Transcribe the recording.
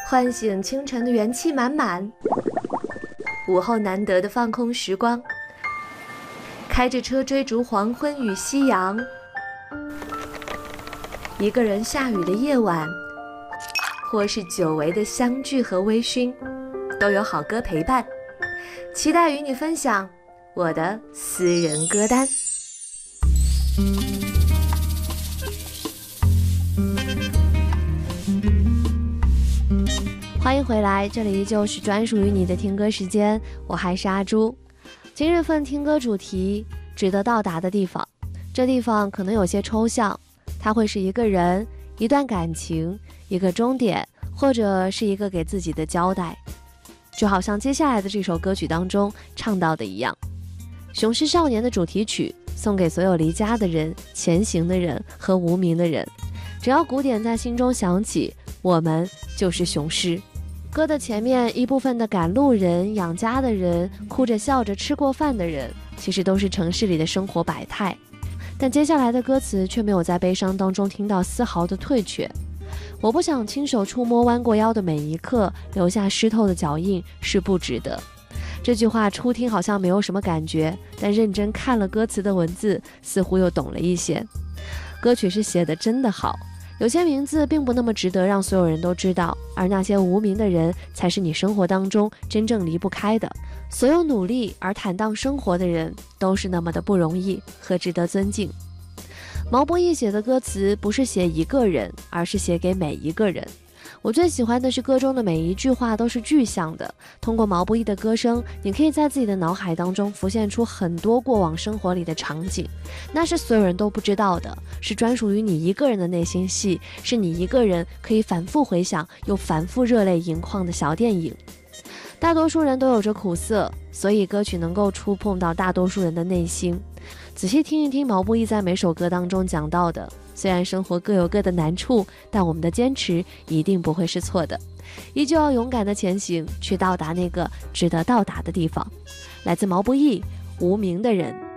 唤醒清晨的元气满满，午后难得的放空时光，开着车追逐黄昏与夕阳，一个人下雨的夜晚，或是久违的相聚和微醺，都有好歌陪伴。期待与你分享我的私人歌单。欢迎回来，这里依旧是专属于你的听歌时间，我还是阿朱。今日份听歌主题，值得到达的地方。这地方可能有些抽象，它会是一个人、一段感情、一个终点，或者是一个给自己的交代。就好像接下来的这首歌曲当中唱到的一样，雄狮少年的主题曲，送给所有离家的人、前行的人和无名的人。只要鼓点在心中响起，我们就是雄狮。歌的前面一部分的赶路人、养家的人、哭着笑着吃过饭的人，其实都是城市里的生活百态。但接下来的歌词却没有在悲伤当中听到丝毫的退却。我不想亲手触摸弯过腰的每一刻，留下湿透的脚印是不值得。这句话初听好像没有什么感觉，但认真看了歌词的文字，似乎又懂了一些。歌曲是写得真的好，有些名字并不那么值得让所有人都知道，而那些无名的人才是你生活当中真正离不开的。所有努力而坦荡生活的人都是那么的不容易和值得尊敬。毛不易写的歌词不是写一个人，而是写给每一个人。我最喜欢的是歌中的每一句话都是具象的，通过毛不易的歌声，你可以在自己的脑海当中浮现出很多过往生活里的场景，那是所有人都不知道的，是专属于你一个人的内心戏，是你一个人可以反复回想又反复热泪盈眶的小电影。大多数人都有着苦涩，所以歌曲能够触碰到大多数人的内心。仔细听一听毛不易在每首歌当中讲到的，虽然生活各有各的难处，但我们的坚持一定不会是错的，依旧要勇敢的前行，去到达那个值得到达的地方。来自毛不易，无名的人。